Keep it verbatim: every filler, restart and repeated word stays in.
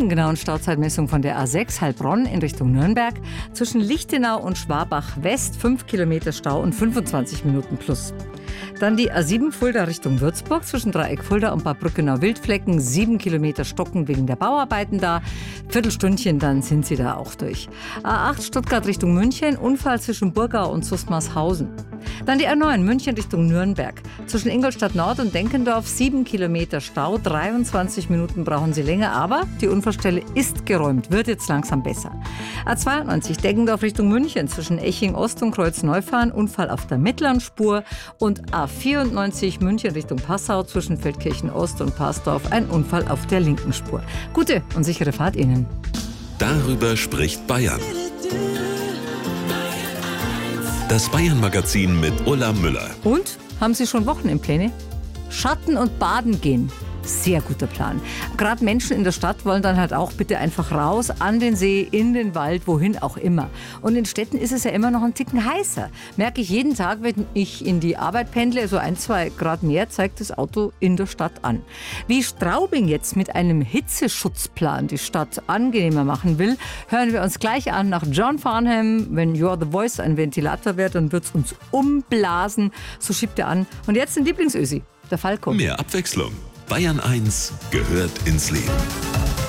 minutengenauen Stauzeitmessung von der A sechs Heilbronn in Richtung Nürnberg. Zwischen Lichtenau und Schwabach West fünf Kilometer Stau und fünfundzwanzig Minuten plus. Dann die A sieben Fulda Richtung Würzburg zwischen Dreieck Fulda und Bad Brückenau-Wildflecken. sieben Kilometer stocken wegen der Bauarbeiten da. Viertelstündchen, dann sind Sie da auch durch. A acht Stuttgart Richtung München. Unfall zwischen Burgau und Susmarshausen. Dann die A neun München Richtung Nürnberg. Zwischen Ingolstadt Nord und Denkendorf sieben Kilometer Stau. dreiundzwanzig Minuten brauchen Sie länger, aber die Unfallstelle ist geräumt. Wird jetzt langsam besser. A zweiundneunzig Deckendorf Richtung München. Zwischen Eching Ost und Kreuzneufahren. Unfall auf der mittleren Spur. Und A vierundneunzig München Richtung Passau. Zwischen Feldkirchen Ost und Parsdorf. Ein Unfall auf der linken Spur. Gute und sichere Fahrt Ihnen. Darüber spricht Bayern. Das Bayern-Magazin mit Ulla Müller. Und? Haben Sie schon Wochenendpläne? Schatten und Baden gehen. Sehr guter Plan. Gerade Menschen in der Stadt wollen dann halt auch bitte einfach raus, an den See, in den Wald, wohin auch immer. Und in Städten ist es ja immer noch ein Ticken heißer. Merke ich jeden Tag, wenn ich in die Arbeit pendle, so ein, zwei Grad mehr zeigt das Auto in der Stadt an. Wie Straubing jetzt mit einem Hitzeschutzplan die Stadt angenehmer machen will, hören wir uns gleich an nach John Farnham. Wenn You're the Voice ein Ventilator wird, dann wird es uns umblasen. So schiebt er an. Und jetzt ein Lieblingsösi, der Falco. Mehr Abwechslung. Bayern eins gehört ins Leben.